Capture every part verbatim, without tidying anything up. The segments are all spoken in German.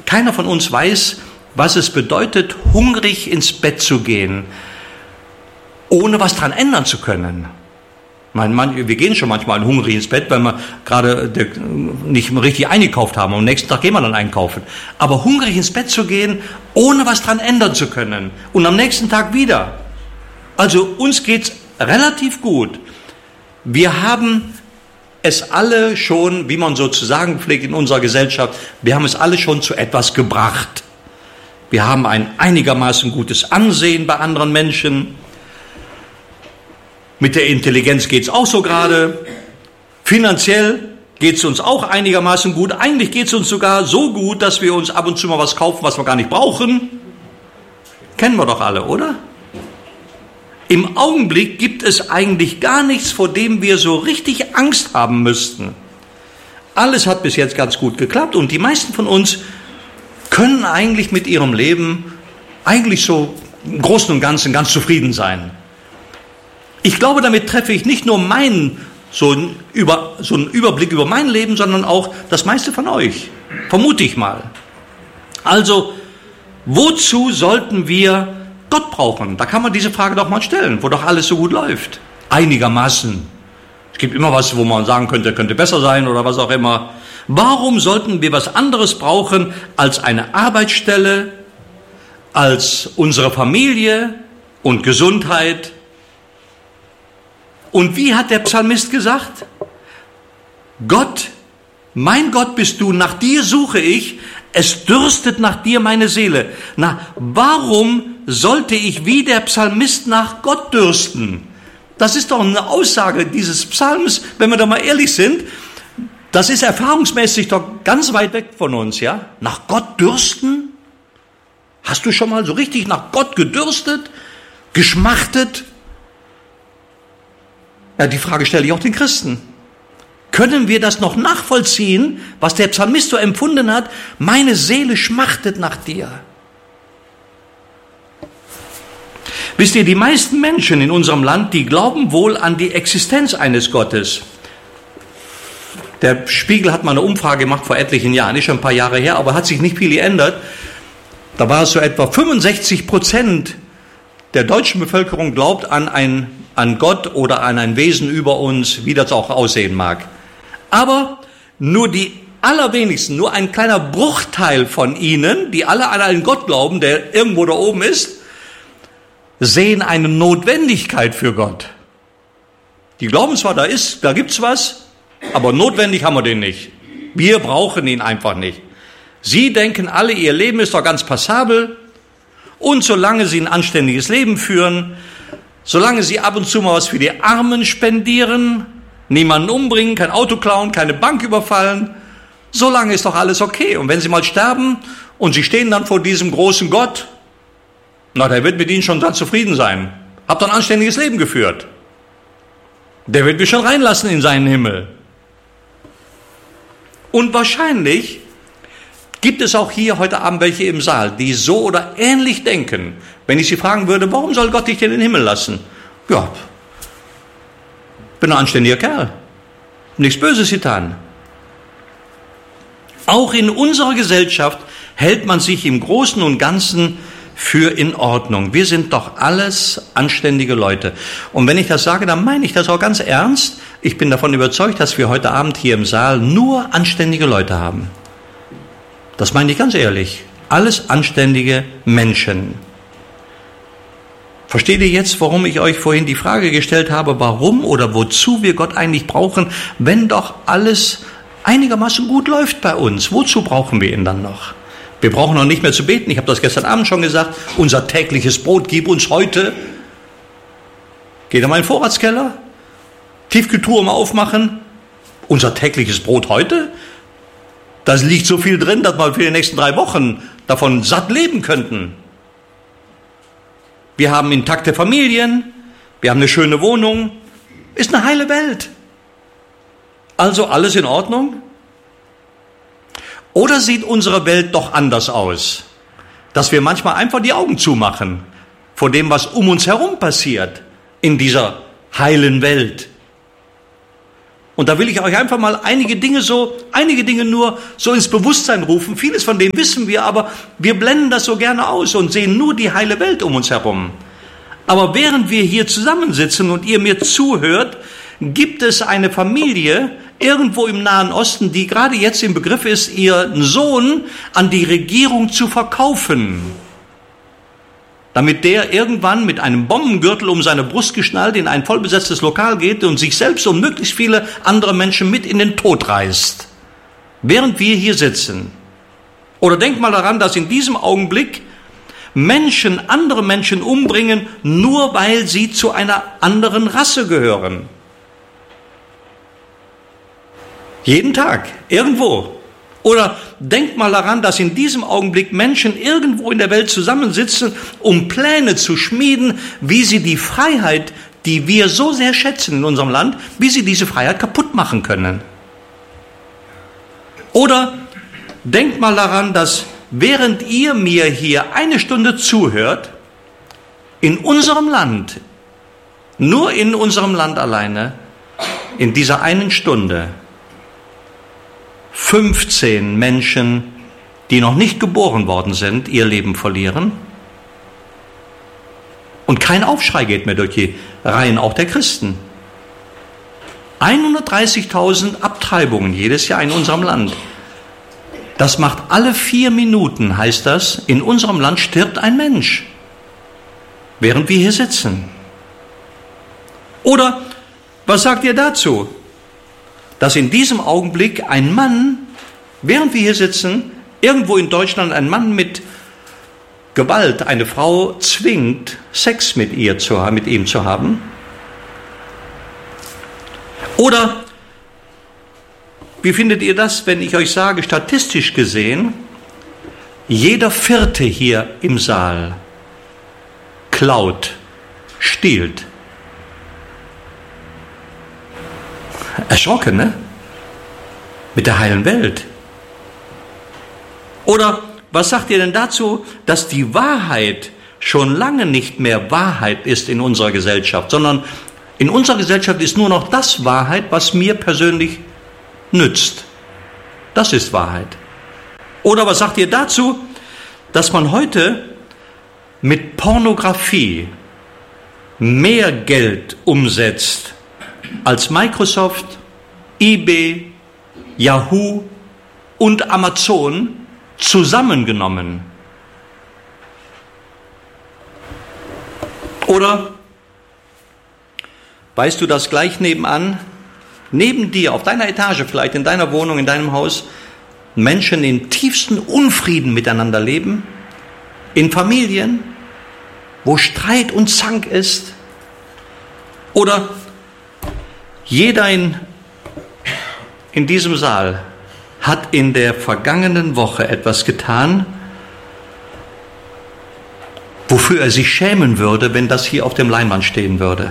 Keiner von uns weiß, was es bedeutet, hungrig ins Bett zu gehen, ohne was dran ändern zu können. Wir gehen schon manchmal hungrig ins Bett, weil wir gerade nicht richtig eingekauft haben. Am nächsten Tag gehen wir dann einkaufen. Aber hungrig ins Bett zu gehen, ohne was dran ändern zu können. Und am nächsten Tag wieder. Also uns geht's relativ gut. Wir haben es alle schon, wie man sozusagen pflegt in unserer Gesellschaft, wir haben es alle schon zu etwas gebracht. Wir haben ein einigermaßen gutes Ansehen bei anderen Menschen. Mit der Intelligenz geht es auch so gerade. Finanziell geht es uns auch einigermaßen gut. Eigentlich geht es uns sogar so gut, dass wir uns ab und zu mal was kaufen, was wir gar nicht brauchen. Kennen wir doch alle, oder? Im Augenblick gibt es eigentlich gar nichts, vor dem wir so richtig Angst haben müssten. Alles hat bis jetzt ganz gut geklappt und die meisten von uns können eigentlich mit ihrem Leben eigentlich so im Großen und Ganzen ganz zufrieden sein. Ich glaube, damit treffe ich nicht nur meinen, so einen, über, so einen Überblick über mein Leben, sondern auch das meiste von euch. Vermute ich mal. Also, wozu sollten wir Gott brauchen? Da kann man diese Frage doch mal stellen, wo doch alles so gut läuft. Einigermaßen. Es gibt immer was, wo man sagen könnte, könnte besser sein oder was auch immer. Warum sollten wir was anderes brauchen als eine Arbeitsstelle, als unsere Familie und Gesundheit? Und wie hat der Psalmist gesagt? Gott, mein Gott bist du, nach dir suche ich, es dürstet nach dir meine Seele. Na, warum sollte ich wie der Psalmist nach Gott dürsten? Das ist doch eine Aussage dieses Psalms, wenn wir da mal ehrlich sind. Das ist erfahrungsmäßig doch ganz weit weg von uns, ja? Nach Gott dürsten? Hast du schon mal so richtig nach Gott gedürstet, geschmachtet? Ja, die Frage stelle ich auch den Christen. Können wir das noch nachvollziehen, was der Psalmist so empfunden hat? Meine Seele schmachtet nach dir. Wisst ihr, die meisten Menschen in unserem Land, die glauben wohl an die Existenz eines Gottes. Der Spiegel hat mal eine Umfrage gemacht vor etlichen Jahren, ist schon ein paar Jahre her, aber hat sich nicht viel geändert. Da war es so etwa fünfundsechzig Prozent der deutschen Bevölkerung glaubt an ein, an Gott oder an ein Wesen über uns, wie das auch aussehen mag. Aber nur die allerwenigsten, nur ein kleiner Bruchteil von ihnen, die alle an einen Gott glauben, der irgendwo da oben ist, sehen eine Notwendigkeit für Gott. Die glauben zwar, da ist, da gibt's was, aber notwendig haben wir den nicht. Wir brauchen ihn einfach nicht. Sie denken alle, ihr Leben ist doch ganz passabel und solange sie ein anständiges Leben führen, solange sie ab und zu mal was für die Armen spendieren, niemanden umbringen, kein Auto klauen, keine Bank überfallen, solange ist doch alles okay. Und wenn sie mal sterben und sie stehen dann vor diesem großen Gott, na, der wird mit ihnen schon dann zufrieden sein. Habt doch ein anständiges Leben geführt. Der wird mich schon reinlassen in seinen Himmel. Und wahrscheinlich gibt es auch hier heute Abend welche im Saal, die so oder ähnlich denken. Wenn ich sie fragen würde, warum soll Gott dich in den Himmel lassen? Ja, bin ein anständiger Kerl. Nichts Böses getan. Auch in unserer Gesellschaft hält man sich im Großen und Ganzen für in Ordnung. Wir sind doch alles anständige Leute. Und wenn ich das sage, dann meine ich das auch ganz ernst. Ich bin davon überzeugt, dass wir heute Abend hier im Saal nur anständige Leute haben. Das meine ich ganz ehrlich. Alles anständige Menschen. Versteht ihr jetzt, warum ich euch vorhin die Frage gestellt habe, warum oder wozu wir Gott eigentlich brauchen, wenn doch alles einigermaßen gut läuft bei uns? Wozu brauchen wir ihn dann noch? Wir brauchen noch nicht mehr zu beten. Ich habe das gestern Abend schon gesagt. Unser tägliches Brot gib uns heute. Geht in meinen Vorratskeller. Tiefkühltruhe mal aufmachen. Unser tägliches Brot heute? Da liegt so viel drin, dass wir für die nächsten drei Wochen davon satt leben könnten. Wir haben intakte Familien. Wir haben eine schöne Wohnung. Ist eine heile Welt. Also alles in Ordnung? Oder sieht unsere Welt doch anders aus? Dass wir manchmal einfach die Augen zumachen vor dem, was um uns herum passiert in dieser heilen Welt. Und da will ich euch einfach mal einige Dinge so, einige Dinge nur so ins Bewusstsein rufen. Vieles von dem wissen wir, aber wir blenden das so gerne aus und sehen nur die heile Welt um uns herum. Aber während wir hier zusammensitzen und ihr mir zuhört, gibt es eine Familie irgendwo im Nahen Osten, die gerade jetzt im Begriff ist, ihren Sohn an die Regierung zu verkaufen, damit der irgendwann mit einem Bombengürtel um seine Brust geschnallt in ein vollbesetztes Lokal geht und sich selbst und möglichst viele andere Menschen mit in den Tod reißt, während wir hier sitzen. Oder denkt mal daran, dass in diesem Augenblick Menschen andere Menschen umbringen, nur weil sie zu einer anderen Rasse gehören. Jeden Tag, irgendwo. Oder denkt mal daran, dass in diesem Augenblick Menschen irgendwo in der Welt zusammensitzen, um Pläne zu schmieden, wie sie die Freiheit, die wir so sehr schätzen in unserem Land, wie sie diese Freiheit kaputt machen können. Oder denkt mal daran, dass während ihr mir hier eine Stunde zuhört, in unserem Land, nur in unserem Land alleine, in dieser einen Stunde, fünfzehn Menschen, die noch nicht geboren worden sind, ihr Leben verlieren. Und kein Aufschrei geht mehr durch die Reihen auch der Christen. hundertdreißigtausend Abtreibungen jedes Jahr in unserem Land. Das macht alle vier Minuten, heißt das, in unserem Land stirbt ein Mensch, während wir hier sitzen. Oder was sagt ihr dazu? Dass in diesem Augenblick ein Mann, während wir hier sitzen, irgendwo in Deutschland ein Mann mit Gewalt eine Frau zwingt, Sex mit ihr zu haben, mit ihm zu haben. Oder wie findet ihr das, wenn ich euch sage, statistisch gesehen, jeder Vierte hier im Saal klaut, stiehlt? Erschrocken, ne? Mit der heilen Welt. Oder was sagt ihr denn dazu, dass die Wahrheit schon lange nicht mehr Wahrheit ist in unserer Gesellschaft, sondern in unserer Gesellschaft ist nur noch das Wahrheit, was mir persönlich nützt. Das ist Wahrheit. Oder was sagt ihr dazu, dass man heute mit Pornografie mehr Geld umsetzt als Microsoft, eBay, Yahoo und Amazon zusammengenommen? Oder weißt du, dass gleich nebenan, neben dir, auf deiner Etage vielleicht, in deiner Wohnung, in deinem Haus, Menschen in tiefsten Unfrieden miteinander leben? In Familien, wo Streit und Zank ist? Oder jeder in, in diesem Saal hat in der vergangenen Woche etwas getan, wofür er sich schämen würde, wenn das hier auf dem Leinwand stehen würde.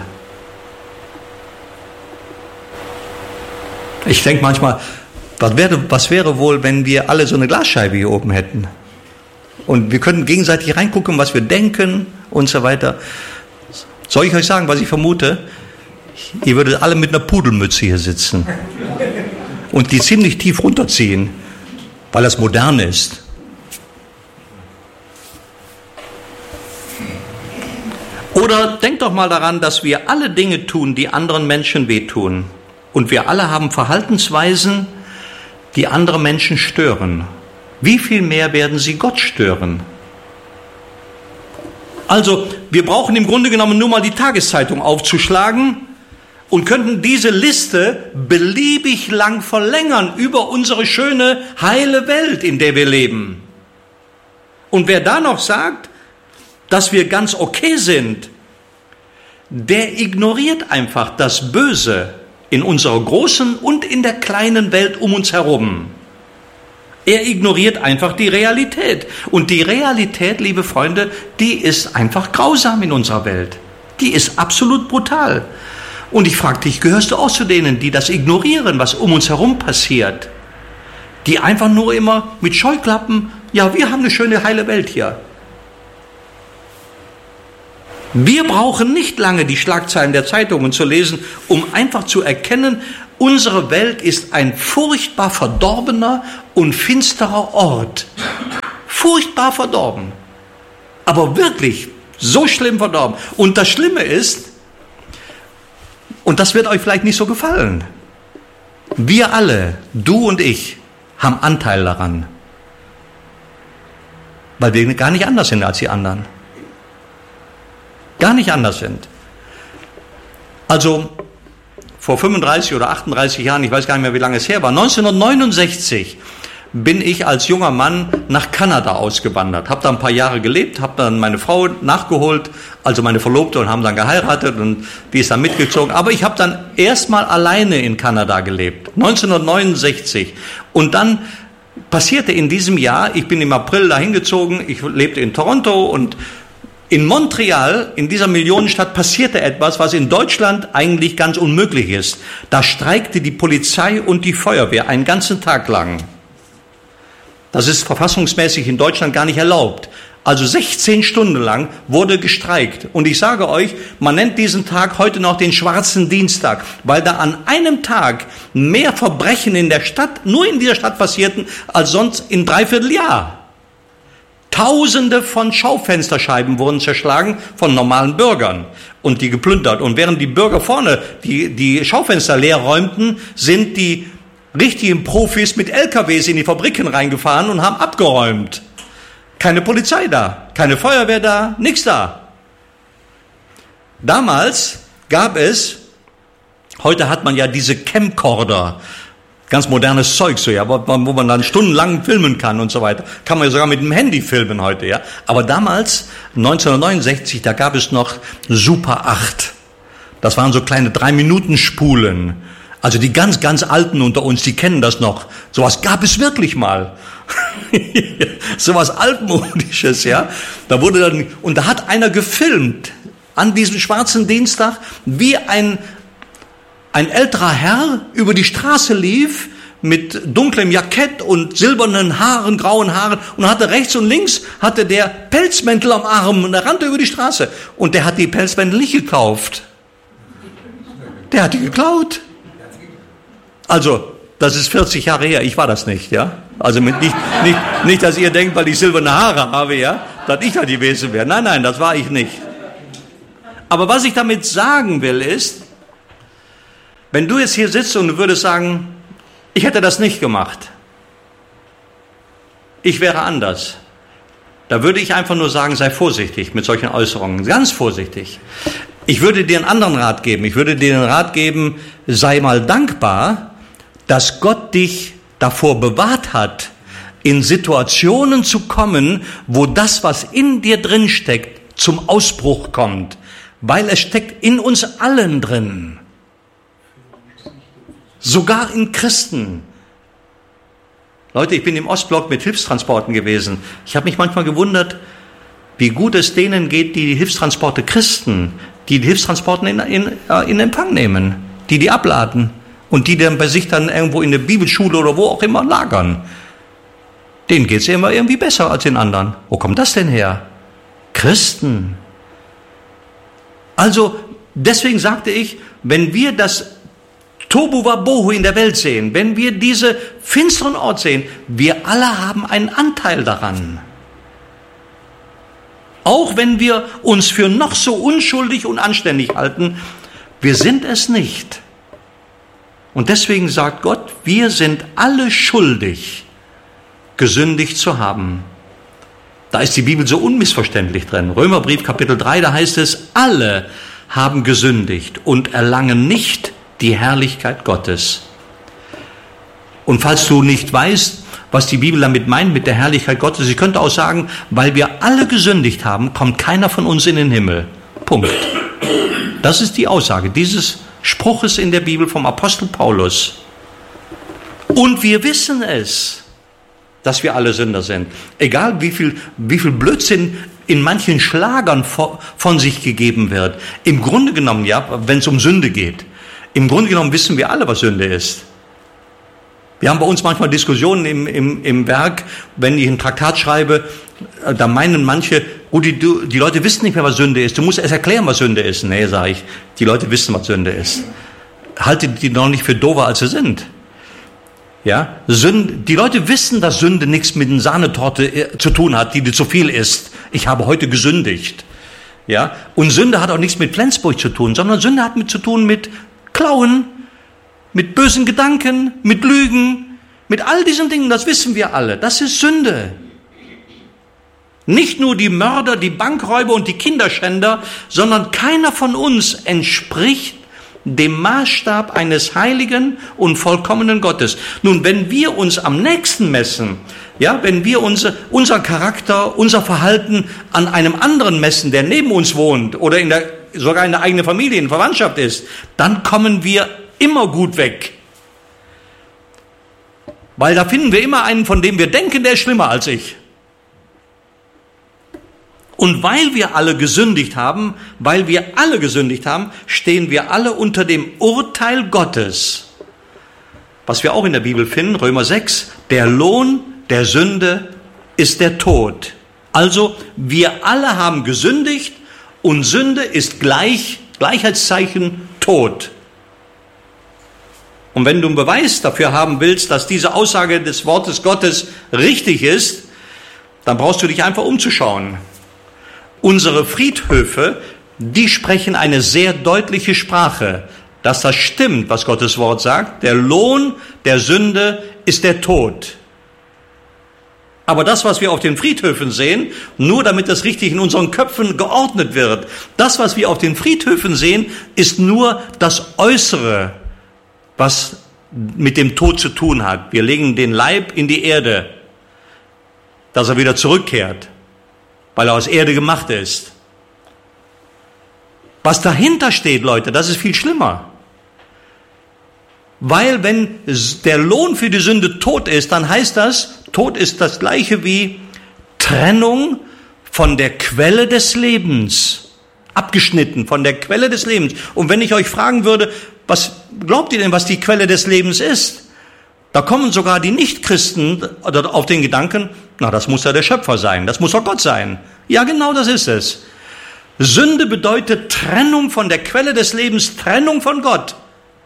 Ich denke manchmal, was wäre, was wäre wohl, wenn wir alle so eine Glasscheibe hier oben hätten? Und wir könnten gegenseitig reingucken, was wir denken und so weiter. Soll ich euch sagen, was ich vermute? Ihr würdet alle mit einer Pudelmütze hier sitzen und die ziemlich tief runterziehen, weil das modern ist. Oder denkt doch mal daran, dass wir alle Dinge tun, die anderen Menschen wehtun. Und wir alle haben Verhaltensweisen, die andere Menschen stören. Wie viel mehr werden sie Gott stören? Also, wir brauchen im Grunde genommen nur mal die Tageszeitung aufzuschlagen und könnten diese Liste beliebig lang verlängern über unsere schöne, heile Welt, in der wir leben. Und wer da noch sagt, dass wir ganz okay sind, der ignoriert einfach das Böse in unserer großen und in der kleinen Welt um uns herum. Er ignoriert einfach die Realität. Und die Realität, liebe Freunde, die ist einfach grausam in unserer Welt. Die ist absolut brutal. Und ich frage dich, gehörst du auch zu denen, die das ignorieren, was um uns herum passiert? Die einfach nur immer mit Scheuklappen, ja, wir haben eine schöne, heile Welt hier. Wir brauchen nicht lange die Schlagzeilen der Zeitungen zu lesen, um einfach zu erkennen, unsere Welt ist ein furchtbar verdorbener und finsterer Ort. Furchtbar verdorben. Aber wirklich so schlimm verdorben. Und das Schlimme ist, und das wird euch vielleicht nicht so gefallen, wir alle, du und ich, haben Anteil daran. Weil wir gar nicht anders sind als die anderen. Gar nicht anders sind. Also vor fünfunddreißig oder achtunddreißig Jahren, ich weiß gar nicht mehr, wie lange es her war, neunzehnhundertneunundsechzig bin ich als junger Mann nach Kanada ausgewandert. Habe da ein paar Jahre gelebt, habe dann meine Frau nachgeholt, also meine Verlobte, und haben dann geheiratet und die ist dann mitgezogen. Aber ich habe dann erstmal alleine in Kanada gelebt, neunzehnhundertneunundsechzig. Und dann passierte in diesem Jahr, ich bin im April dahin gezogen, ich lebte in Toronto und in Montreal, in dieser Millionenstadt, passierte etwas, was in Deutschland eigentlich ganz unmöglich ist. Da streikte die Polizei und die Feuerwehr einen ganzen Tag lang. Das ist verfassungsmäßig in Deutschland gar nicht erlaubt. Also sechzehn Stunden lang wurde gestreikt. Und ich sage euch, man nennt diesen Tag heute noch den schwarzen Dienstag, weil da an einem Tag mehr Verbrechen in der Stadt, nur in dieser Stadt passierten, als sonst in dreiviertel Jahr. Tausende von Schaufensterscheiben wurden zerschlagen von normalen Bürgern und die geplündert. Und während die Bürger vorne die, die Schaufenster leer räumten, sind die richtigen Profis mit L K Ws in die Fabriken reingefahren und haben abgeräumt. Keine Polizei da, keine Feuerwehr da, nichts da. Damals gab es, heute hat man ja diese Camcorder, ganz modernes Zeug, so, ja, wo man dann stundenlang filmen kann und so weiter. Kann man ja sogar mit dem Handy filmen heute, ja. Aber damals, neunzehnhundertneunundsechzig, da gab es noch Super acht. Das waren so kleine drei-Minuten-Spulen. Also die ganz, ganz Alten unter uns, die kennen das noch. Sowas gab es wirklich mal. Sowas Altmodisches, ja. Da wurde dann, und da hat einer gefilmt, an diesem schwarzen Dienstag, wie ein Ein älterer Herr über die Straße lief mit dunklem Jackett und silbernen Haaren, grauen Haaren und hatte rechts und links hatte der Pelzmäntel am Arm und er rannte über die Straße. Und der hat die Pelzmäntel nicht gekauft. Der hat die geklaut. Also, das ist vierzig Jahre her, ich war das nicht, ja. Also mit nicht, nicht, nicht, dass ihr denkt, weil ich silberne Haare habe, ja, dass ich da gewesen wäre. Nein, nein, das war ich nicht. Aber was ich damit sagen will, ist, wenn du jetzt hier sitzt und du würdest sagen, ich hätte das nicht gemacht, ich wäre anders, da würde ich einfach nur sagen, sei vorsichtig mit solchen Äußerungen, ganz vorsichtig. Ich würde dir einen anderen Rat geben, ich würde dir den Rat geben, sei mal dankbar, dass Gott dich davor bewahrt hat, in Situationen zu kommen, wo das, was in dir drin steckt, zum Ausbruch kommt, weil es steckt in uns allen drin. Sogar in Christen. Leute, ich bin im Ostblock mit Hilfstransporten gewesen. Ich habe mich manchmal gewundert, wie gut es denen geht, die die Hilfstransporte Christen, die die Hilfstransporten in, in, in Empfang nehmen, die die abladen und die dann bei sich dann irgendwo in der Bibelschule oder wo auch immer lagern. Denen geht es immer irgendwie besser als den anderen. Wo kommt das denn her? Christen. Also, deswegen sagte ich, wenn wir das Tobu Wabohu in der Welt sehen, wenn wir diese finsteren Ort sehen, wir alle haben einen Anteil daran. Auch wenn wir uns für noch so unschuldig und anständig halten, wir sind es nicht. Und deswegen sagt Gott, wir sind alle schuldig, gesündigt zu haben. Da ist die Bibel so unmissverständlich drin. Römerbrief Kapitel drei, da heißt es, alle haben gesündigt und erlangen nicht die Herrlichkeit Gottes. Und falls du nicht weißt, was die Bibel damit meint, mit der Herrlichkeit Gottes, ich könnte auch sagen, weil wir alle gesündigt haben, kommt keiner von uns in den Himmel. Punkt. Das ist die Aussage dieses Spruches in der Bibel vom Apostel Paulus. Und wir wissen es, dass wir alle Sünder sind. Egal wie viel, wie viel Blödsinn in manchen Schlagern von sich gegeben wird. Im Grunde genommen, ja, wenn es um Sünde geht. Im Grunde genommen wissen wir alle, was Sünde ist. Wir haben bei uns manchmal Diskussionen im, im, im Werk, wenn ich ein Traktat schreibe, da meinen manche, Gut, die, die Leute wissen nicht mehr, was Sünde ist. Du musst erst erklären, was Sünde ist. Nee, sage ich, die Leute wissen, was Sünde ist. Haltet die noch nicht für doofer, als sie sind. Ja, Sünde, die Leute wissen, dass Sünde nichts mit einer Sahnetorte zu tun hat, die du zu viel isst. Ich habe heute gesündigt. Ja, und Sünde hat auch nichts mit Flensburg zu tun, sondern Sünde hat mit zu tun mit Klauen, mit bösen Gedanken, mit Lügen, mit all diesen Dingen. Das wissen wir alle. Das ist Sünde. Nicht nur die Mörder, die Bankräuber und die Kinderschänder, sondern keiner von uns entspricht dem Maßstab eines heiligen und vollkommenen Gottes. Nun, wenn wir uns am nächsten messen, ja, wenn wir unser, unser Charakter, unser Verhalten an einem anderen messen, der neben uns wohnt oder in der, sogar in der eigenen Familie, in Verwandtschaft ist, dann kommen wir immer gut weg. Weil da finden wir immer einen, von dem wir denken, der ist schlimmer als ich. Und weil wir alle gesündigt haben, weil wir alle gesündigt haben, stehen wir alle unter dem Urteil Gottes. Was wir auch in der Bibel finden, Römer sechs, der Lohn der Sünde ist der Tod. Also wir alle haben gesündigt und Sünde ist gleich, Gleichheitszeichen Tod. Und wenn du einen Beweis dafür haben willst, dass diese Aussage des Wortes Gottes richtig ist, dann brauchst du dich einfach umzuschauen. Unsere Friedhöfe, die sprechen eine sehr deutliche Sprache, dass das stimmt, was Gottes Wort sagt. Der Lohn der Sünde ist der Tod. Aber das, was wir auf den Friedhöfen sehen, nur damit das richtig in unseren Köpfen geordnet wird, das, was wir auf den Friedhöfen sehen, ist nur das Äußere, was mit dem Tod zu tun hat. Wir legen den Leib in die Erde, dass er wieder zurückkehrt, weil er aus Erde gemacht ist. Was dahinter steht, Leute, das ist viel schlimmer. Weil wenn der Lohn für die Sünde Tod ist, dann heißt das, Tod ist das gleiche wie Trennung von der Quelle des Lebens. Abgeschnitten von der Quelle des Lebens. Und wenn ich euch fragen würde, was glaubt ihr denn, was die Quelle des Lebens ist? Da kommen sogar die Nichtchristen auf den Gedanken, na, das muss ja der Schöpfer sein, das muss doch Gott sein. Ja, genau das ist es. Sünde bedeutet Trennung von der Quelle des Lebens, Trennung von Gott.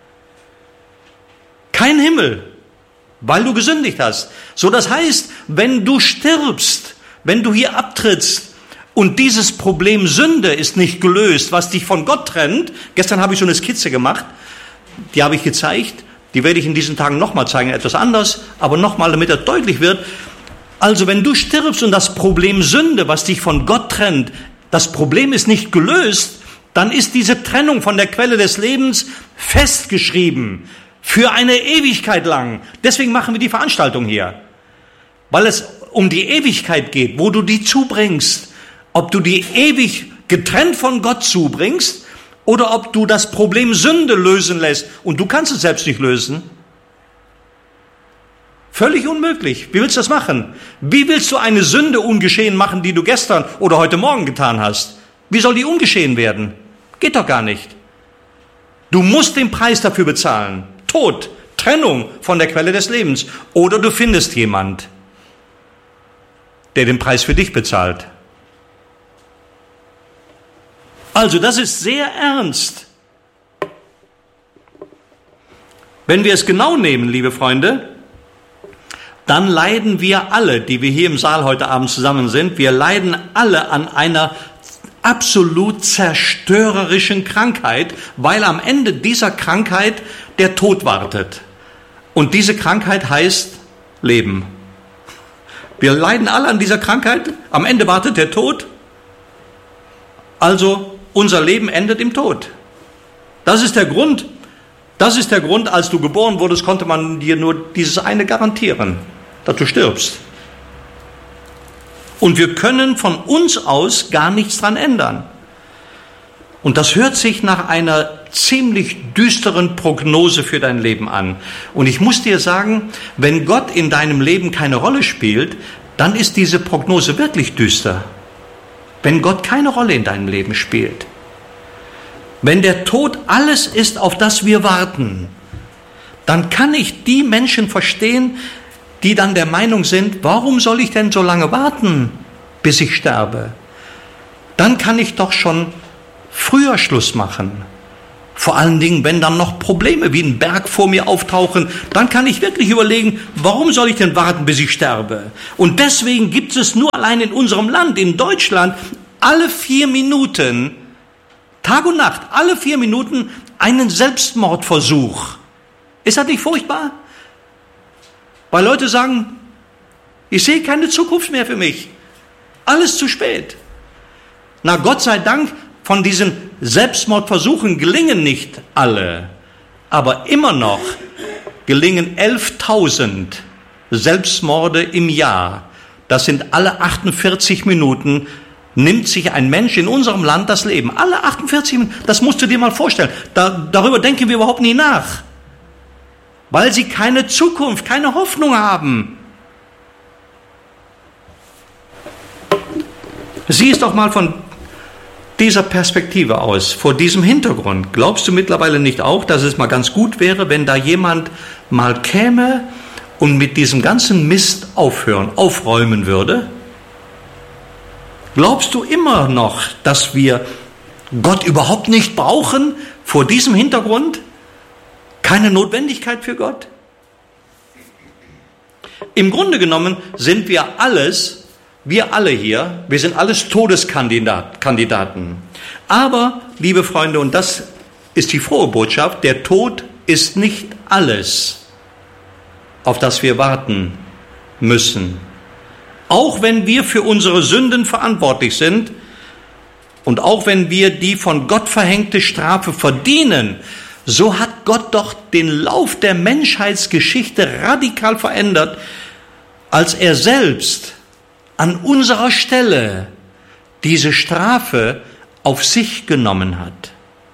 Kein Himmel, weil du gesündigt hast. So, das heißt, wenn du stirbst, wenn du hier abtrittst und dieses Problem Sünde ist nicht gelöst, was dich von Gott trennt, gestern habe ich so eine Skizze gemacht, die habe ich gezeigt, die werde ich in diesen Tagen nochmal zeigen, etwas anders, aber nochmal, damit das deutlich wird. Also wenn du stirbst und das Problem Sünde, was dich von Gott trennt, das Problem ist nicht gelöst, dann ist diese Trennung von der Quelle des Lebens festgeschrieben. Für eine Ewigkeit lang. Deswegen machen wir die Veranstaltung hier. Weil es um die Ewigkeit geht, wo du die zubringst. Ob du die ewig getrennt von Gott zubringst oder ob du das Problem Sünde lösen lässt. Und du kannst es selbst nicht lösen. Völlig unmöglich. Wie willst du das machen? Wie willst du eine Sünde ungeschehen machen, die du gestern oder heute Morgen getan hast? Wie soll die ungeschehen werden? Geht doch gar nicht. Du musst den Preis dafür bezahlen. Tod, Trennung von der Quelle des Lebens. Oder du findest jemand, der den Preis für dich bezahlt. Also das ist sehr ernst. Wenn wir es genau nehmen, liebe Freunde, dann leiden wir alle, die wir hier im Saal heute Abend zusammen sind, wir leiden alle an einer absolut zerstörerischen Krankheit, weil am Ende dieser Krankheit der Tod wartet. Und diese Krankheit heißt Leben. Wir leiden alle an dieser Krankheit. Am Ende wartet der Tod. Also unser Leben endet im Tod. Das ist der Grund. Das ist der Grund, als du geboren wurdest, konnte man dir nur dieses eine garantieren, dass du stirbst. Und wir können von uns aus gar nichts dran ändern. Und das hört sich nach einer ziemlich düsteren Prognose für dein Leben an. Und ich muss dir sagen, wenn Gott in deinem Leben keine Rolle spielt, dann ist diese Prognose wirklich düster. Wenn Gott keine Rolle in deinem Leben spielt. Wenn der Tod alles ist, auf das wir warten, dann kann ich die Menschen verstehen, die dann der Meinung sind, warum soll ich denn so lange warten, bis ich sterbe? dann kann ich doch schon früher Schluss machen. Vor allen Dingen, wenn dann noch Probleme wie ein Berg vor mir auftauchen, dann kann ich wirklich überlegen, warum soll ich denn warten, bis ich sterbe? Und deswegen gibt es nur allein in unserem Land, in Deutschland, alle vier Minuten, Tag und Nacht, alle vier Minuten einen Selbstmordversuch. Ist das nicht furchtbar? Weil Leute sagen, ich sehe keine Zukunft mehr für mich. Alles zu spät. Na, Gott sei Dank, von diesen Selbstmordversuchen gelingen nicht alle. Aber immer noch gelingen elftausend Selbstmorde im Jahr. Das sind alle achtundvierzig Minuten, nimmt sich ein Mensch in unserem Land das Leben. Alle achtundvierzig Minuten, das musst du dir mal vorstellen. Da, darüber denken wir überhaupt nie nach. Weil sie keine Zukunft, keine Hoffnung haben. Sieh es doch mal von dieser Perspektive aus, vor diesem Hintergrund. Glaubst du mittlerweile nicht auch, dass es mal ganz gut wäre, wenn da jemand mal käme und mit diesem ganzen Mist aufhören, aufräumen würde? Glaubst du immer noch, dass wir Gott überhaupt nicht brauchen vor diesem Hintergrund? Keine Notwendigkeit für Gott? Im Grunde genommen sind wir alles, wir alle hier, wir sind alles Todeskandidaten. Aber, liebe Freunde, und das ist die frohe Botschaft, der Tod ist nicht alles, auf das wir warten müssen. Auch wenn wir für unsere Sünden verantwortlich sind und auch wenn wir die von Gott verhängte Strafe verdienen, so hat Gott doch den Lauf der Menschheitsgeschichte radikal verändert, als er selbst an unserer Stelle diese Strafe auf sich genommen hat.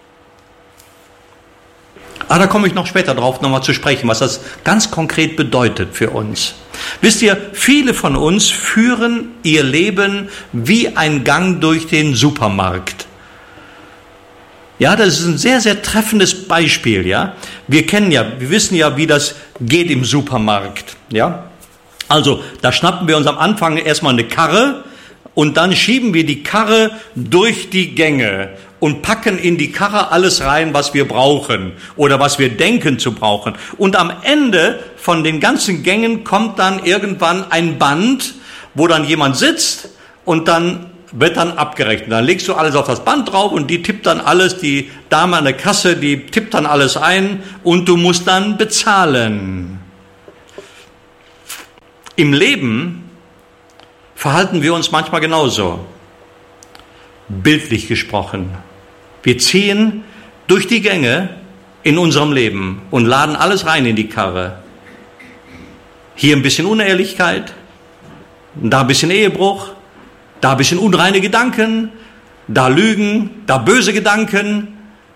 Aber da komme ich noch später drauf nochmal zu sprechen, was das ganz konkret bedeutet für uns. Wisst ihr, viele von uns führen ihr Leben wie ein Gang durch den Supermarkt. Ja, das ist ein sehr, sehr treffendes Beispiel, ja. Wir kennen ja, wir wissen ja, wie das geht im Supermarkt, ja. Also, da schnappen wir uns am Anfang erstmal eine Karre und dann schieben wir die Karre durch die Gänge und packen in die Karre alles rein, was wir brauchen oder was wir denken zu brauchen. Und am Ende von den ganzen Gängen kommt dann irgendwann ein Band, wo dann jemand sitzt und dann wird dann abgerechnet. Dann legst du alles auf das Band drauf und die tippt dann alles, die Dame an der Kasse, die tippt dann alles ein und du musst dann bezahlen. Im Leben verhalten wir uns manchmal genauso, bildlich gesprochen. Wir ziehen durch die Gänge in unserem Leben und laden alles rein in die Karre. Hier ein bisschen Unehrlichkeit, da ein bisschen Ehebruch, da ein bisschen unreine Gedanken, da Lügen, da böse Gedanken.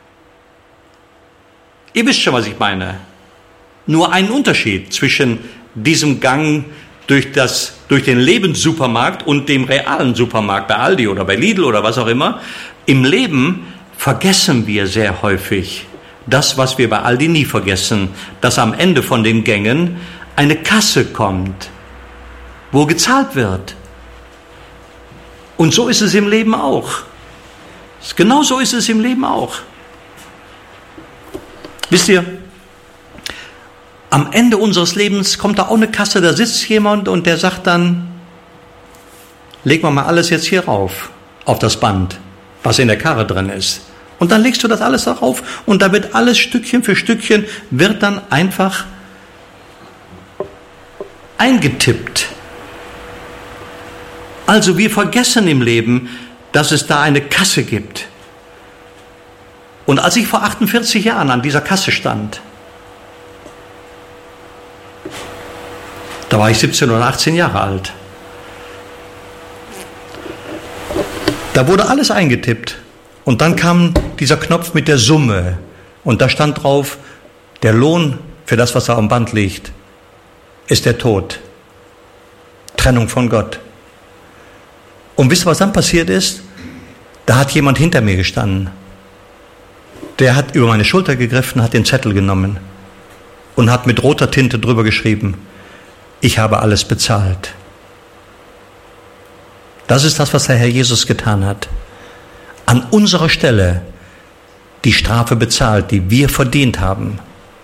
Ihr wisst schon, was ich meine. Nur ein Unterschied zwischen diesem Gang durch, das, durch den Lebenssupermarkt und dem realen Supermarkt bei Aldi oder bei Lidl oder was auch immer. Im Leben vergessen wir sehr häufig das, was wir bei Aldi nie vergessen, dass am Ende von den Gängen eine Kasse kommt, wo gezahlt wird. Und so ist es im Leben auch. Genau so ist es im Leben auch. Wisst ihr, am Ende unseres Lebens kommt da auch eine Kasse, da sitzt jemand und der sagt dann, leg mal mal alles jetzt hier rauf, auf das Band, was in der Karre drin ist. Und dann legst du das alles darauf und da wird alles Stückchen für Stückchen, wird dann einfach eingetippt. Also wir vergessen im Leben, dass es da eine Kasse gibt. Und als ich vor achtundvierzig Jahren an dieser Kasse stand, da war ich siebzehn oder achtzehn Jahre alt. Da wurde alles eingetippt und dann kam dieser Knopf mit der Summe und da stand drauf, der Lohn für das, was da am Band liegt, ist der Tod. Trennung von Gott. Und wisst ihr, was dann passiert ist? Da hat jemand hinter mir gestanden. Der hat über meine Schulter gegriffen, hat den Zettel genommen und hat mit roter Tinte drüber geschrieben, ich habe alles bezahlt. Das ist das, was der Herr Jesus getan hat. an unserer Stelle die Strafe bezahlt, die wir verdient haben.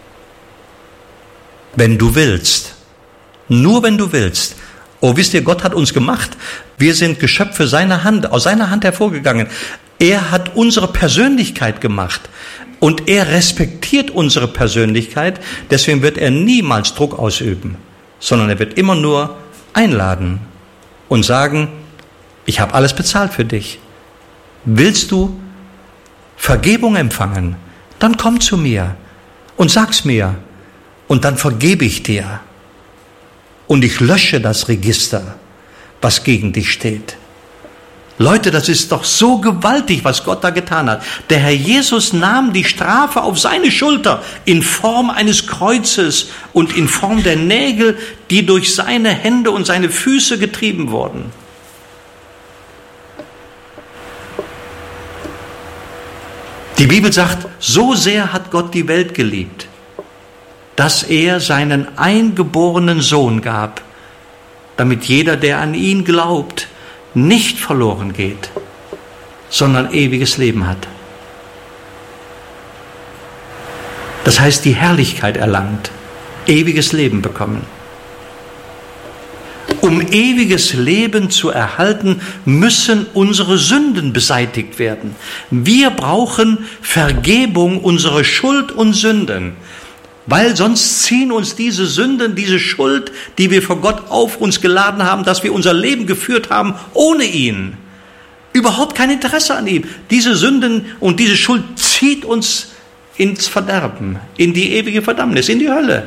Wenn du willst, nur wenn du willst. Oh, wisst ihr, Gott hat uns gemacht. Wir sind Geschöpfe seiner Hand, aus seiner Hand hervorgegangen. Er hat unsere Persönlichkeit gemacht und er respektiert unsere Persönlichkeit. Deswegen wird er niemals Druck ausüben, sondern er wird immer nur einladen und sagen, ich habe alles bezahlt für dich. Willst du Vergebung empfangen? Dann komm zu mir und sag's mir und dann vergebe ich dir. Und ich lösche das Register, was gegen dich steht. Leute, das ist doch so gewaltig, was Gott da getan hat. Der Herr Jesus nahm die Strafe auf seine Schulter in Form eines Kreuzes und in Form der Nägel, die durch seine Hände und seine Füße getrieben wurden. Die Bibel sagt, so sehr hat Gott die Welt geliebt, dass er seinen eingeborenen Sohn gab, damit jeder, der an ihn glaubt, nicht verloren geht, sondern ewiges Leben hat. Das heißt, die Herrlichkeit erlangt, ewiges Leben bekommen. Um ewiges Leben zu erhalten, müssen unsere Sünden beseitigt werden. Wir brauchen Vergebung unserer Schuld und Sünden. Weil sonst ziehen uns diese Sünden, diese Schuld, die wir vor Gott auf uns geladen haben, dass wir unser Leben geführt haben ohne ihn. Überhaupt kein Interesse an ihm. Diese Sünden und diese Schuld zieht uns ins Verderben, in die ewige Verdammnis, in die Hölle.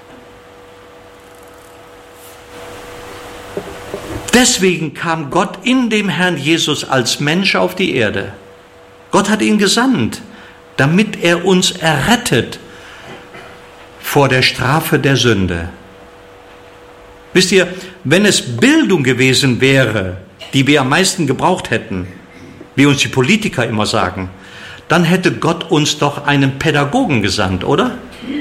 Deswegen kam Gott in dem Herrn Jesus als Mensch auf die Erde. Gott hat ihn gesandt, damit er uns errettet vor der Strafe der Sünde. Wisst ihr, wenn es Bildung gewesen wäre, die wir am meisten gebraucht hätten, wie uns die Politiker immer sagen, dann hätte Gott uns doch einen Pädagogen gesandt, oder?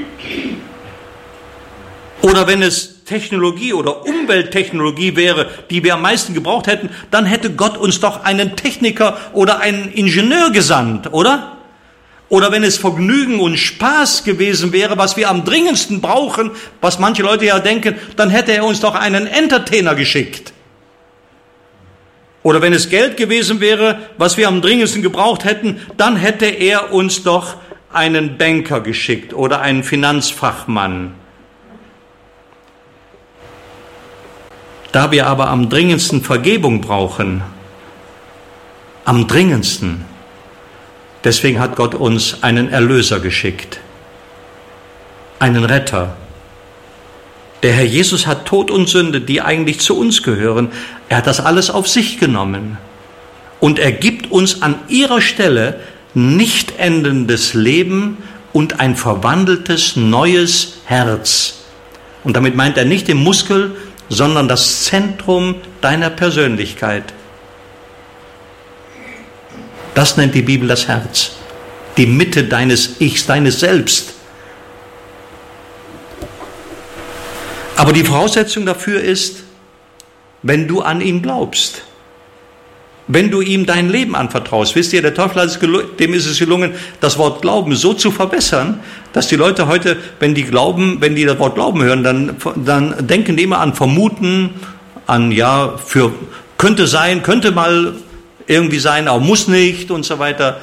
Oder wenn es Technologie oder Umwelttechnologie wäre, die wir am meisten gebraucht hätten, dann hätte Gott uns doch einen Techniker oder einen Ingenieur gesandt, oder? Oder wenn es Vergnügen und Spaß gewesen wäre, was wir am dringendsten brauchen, was manche Leute ja denken, dann hätte er uns doch einen Entertainer geschickt. Oder wenn es Geld gewesen wäre, was wir am dringendsten gebraucht hätten, dann hätte er uns doch einen Banker geschickt oder einen Finanzfachmann. Da wir aber am dringendsten Vergebung brauchen, am dringendsten, deswegen hat Gott uns einen Erlöser geschickt, einen Retter. Der Herr Jesus hat Tod und Sünde, die eigentlich zu uns gehören, er hat das alles auf sich genommen. Und er gibt uns an ihrer Stelle nicht endendes Leben und ein verwandeltes neues Herz. Und damit meint er nicht den Muskel, sondern das Zentrum deiner Persönlichkeit. Das nennt die Bibel das Herz, die Mitte deines Ichs, deines Selbst. Aber die Voraussetzung dafür ist, wenn du an ihn glaubst, wenn du ihm dein Leben anvertraust. Wisst ihr, der Teufel hat es gelungen, dem ist es gelungen, das Wort Glauben so zu verbessern, dass die Leute heute, wenn die glauben, wenn die das Wort Glauben hören, dann, dann denken die immer an Vermuten, an ja, für könnte sein, könnte mal irgendwie sein, aber muss nicht und so weiter.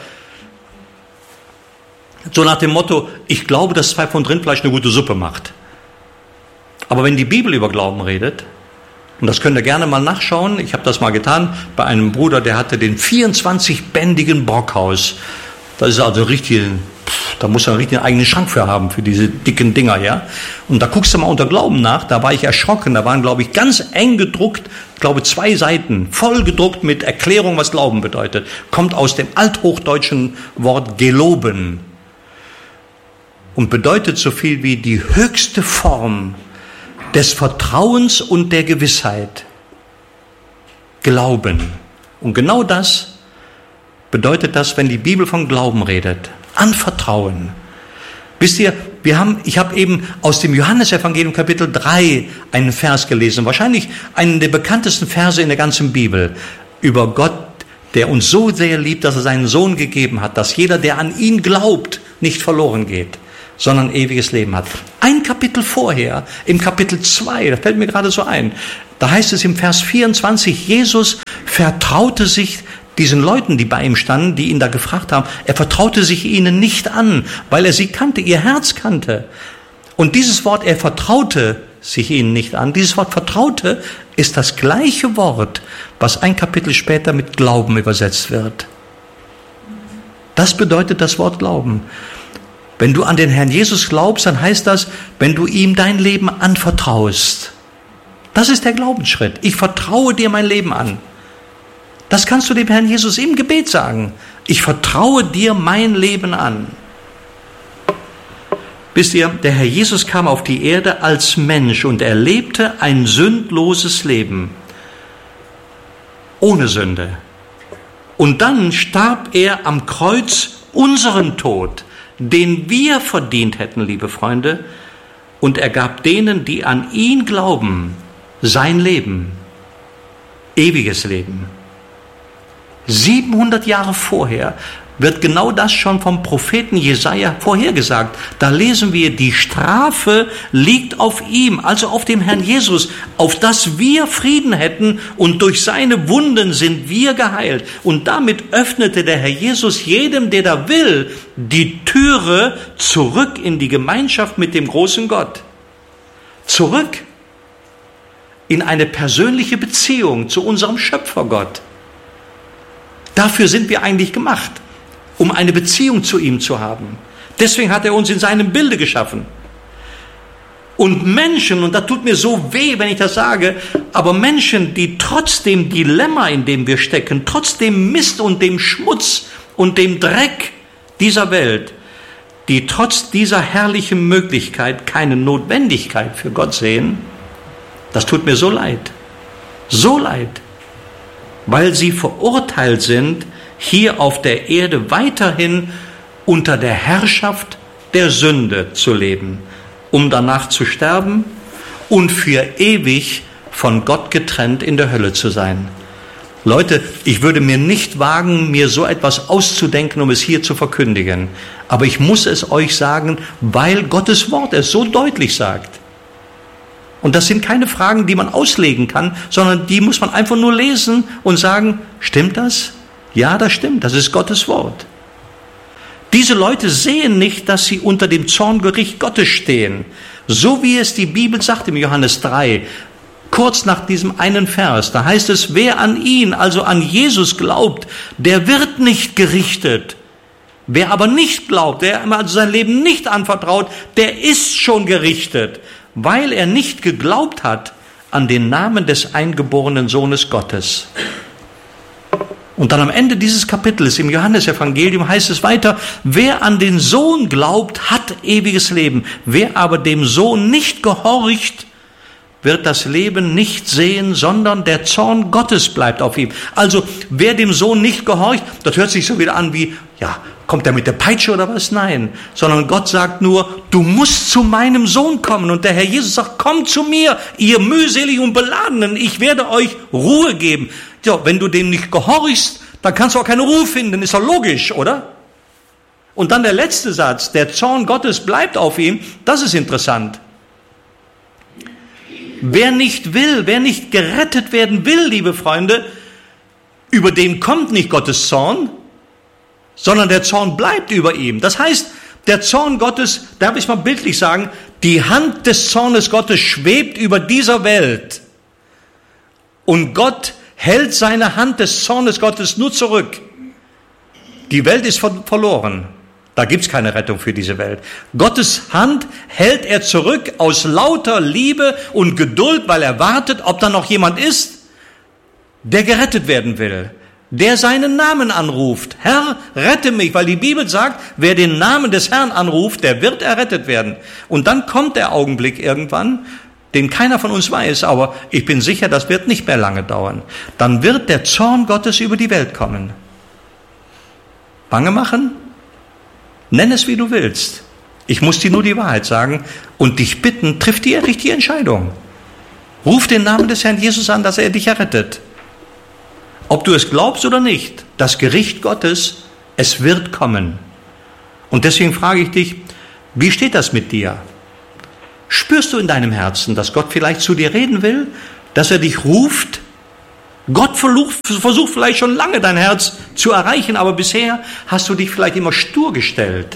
So nach dem Motto, ich glaube, dass zwei Pfund Rindfleisch eine gute Suppe macht. Aber wenn die Bibel über Glauben redet, und das könnt ihr gerne mal nachschauen, ich habe das mal getan, bei einem Bruder, der hatte den vierundzwanzigbändigen Brockhaus. Das ist also richtig, da muss er einen richtigen eigenen Schrank für haben, für diese dicken Dinger, ja. Und da guckst du mal unter Glauben nach, da war ich erschrocken, da waren, glaube ich, ganz eng gedruckt, glaube zwei Seiten, voll gedruckt mit Erklärung, was Glauben bedeutet. Kommt aus dem althochdeutschen Wort geloben und bedeutet so viel wie die höchste Form des Vertrauens und der Gewissheit. Glauben. Und genau das bedeutet das, wenn die Bibel von Glauben redet. Anvertrauen. Wisst ihr, wir haben, ich habe eben aus dem Johannesevangelium Kapitel drei einen Vers gelesen, wahrscheinlich einen der bekanntesten Verse in der ganzen Bibel, über Gott, der uns so sehr liebt, dass er seinen Sohn gegeben hat, dass jeder, der an ihn glaubt, nicht verloren geht, sondern ewiges Leben hat. Ein Kapitel vorher, im Kapitel zwei, das fällt mir gerade so ein, da heißt es im Vers vierundzwanzig, Jesus vertraute sich diesen Leuten, die bei ihm standen, die ihn da gefragt haben, er vertraute sich ihnen nicht an, weil er sie kannte, ihr Herz kannte. Und dieses Wort, er vertraute sich ihnen nicht an, dieses Wort vertraute ist das gleiche Wort, was ein Kapitel später mit Glauben übersetzt wird. Das bedeutet das Wort Glauben. Wenn du an den Herrn Jesus glaubst, dann heißt das, wenn du ihm dein Leben anvertraust. Das ist der Glaubensschritt. Ich vertraue dir mein Leben an. Das kannst du dem Herrn Jesus im Gebet sagen. Ich vertraue dir mein Leben an. Wisst ihr, der Herr Jesus kam auf die Erde als Mensch und er lebte ein sündloses Leben. Ohne Sünde. Und dann starb er am Kreuz unseren Tod, den wir verdient hätten, liebe Freunde. Und er gab denen, die an ihn glauben, sein Leben. Ewiges Leben. siebenhundert Jahre vorher wird genau das schon vom Propheten Jesaja vorhergesagt. Da lesen wir, die Strafe liegt auf ihm, also auf dem Herrn Jesus, auf das wir Frieden hätten und durch seine Wunden sind wir geheilt. Und damit öffnete der Herr Jesus jedem, der da will, die Türe zurück in die Gemeinschaft mit dem großen Gott. Zurück in eine persönliche Beziehung zu unserem Schöpfergott. Dafür sind wir eigentlich gemacht, um eine Beziehung zu ihm zu haben. Deswegen hat er uns in seinem Bilde geschaffen. Und Menschen, und das tut mir so weh, wenn ich das sage, aber Menschen, die trotz dem Dilemma, in dem wir stecken, trotz dem Mist und dem Schmutz und dem Dreck dieser Welt, die trotz dieser herrlichen Möglichkeit keine Notwendigkeit für Gott sehen, das tut mir so leid. So leid. Weil sie verurteilt sind, hier auf der Erde weiterhin unter der Herrschaft der Sünde zu leben, um danach zu sterben und für ewig von Gott getrennt in der Hölle zu sein. Leute, ich würde mir nicht wagen, mir so etwas auszudenken, um es hier zu verkündigen. Aber ich muss es euch sagen, weil Gottes Wort es so deutlich sagt. Und das sind keine Fragen, die man auslegen kann, sondern die muss man einfach nur lesen und sagen, stimmt das? Ja, das stimmt, das ist Gottes Wort. Diese Leute sehen nicht, dass sie unter dem Zorngericht Gottes stehen. So wie es die Bibel sagt im Johannes drei, kurz nach diesem einen Vers, da heißt es, wer an ihn, also an Jesus glaubt, der wird nicht gerichtet. Wer aber nicht glaubt, der also sein Leben nicht anvertraut, der ist schon gerichtet, weil er nicht geglaubt hat an den Namen des eingeborenen Sohnes Gottes. Und dann am Ende dieses Kapitels im Johannesevangelium heißt es weiter, wer an den Sohn glaubt, hat ewiges Leben. Wer aber dem Sohn nicht gehorcht, wird das Leben nicht sehen, sondern der Zorn Gottes bleibt auf ihm. Also wer dem Sohn nicht gehorcht, das hört sich so wieder an wie, ja, kommt er mit der Peitsche oder was? Nein, sondern Gott sagt nur, du musst zu meinem Sohn kommen. Und der Herr Jesus sagt, kommt zu mir, ihr mühselig und Beladenen, ich werde euch Ruhe geben. Ja, wenn du dem nicht gehorchst, dann kannst du auch keine Ruhe finden, ist doch logisch, oder? Und dann der letzte Satz, der Zorn Gottes bleibt auf ihm, das ist interessant. Wer nicht will, wer nicht gerettet werden will, liebe Freunde, über den kommt nicht Gottes Zorn, sondern der Zorn bleibt über ihm. Das heißt, der Zorn Gottes, darf ich mal bildlich sagen, die Hand des Zornes Gottes schwebt über dieser Welt. Und Gott hält seine Hand des Zornes Gottes nur zurück. Die Welt ist verloren. Da gibt's keine Rettung für diese Welt. Gottes Hand hält er zurück aus lauter Liebe und Geduld, weil er wartet, ob da noch jemand ist, der gerettet werden will, der seinen Namen anruft. Herr, rette mich, weil die Bibel sagt, wer den Namen des Herrn anruft, der wird errettet werden. Und dann kommt der Augenblick irgendwann, den keiner von uns weiß, aber ich bin sicher, das wird nicht mehr lange dauern. Dann wird der Zorn Gottes über die Welt kommen. Bange machen? Nenn es, wie du willst. Ich muss dir nur die Wahrheit sagen und dich bitten, triff die richtige Entscheidung. Ruf den Namen des Herrn Jesus an, dass er dich errettet. ob du es glaubst oder nicht, das Gericht Gottes, es wird kommen. Und deswegen frage ich dich, wie steht das mit dir? Spürst du in deinem Herzen, dass Gott vielleicht zu dir reden will, dass er dich ruft? Gott versucht vielleicht schon lange dein Herz zu erreichen, aber bisher hast du dich vielleicht immer stur gestellt.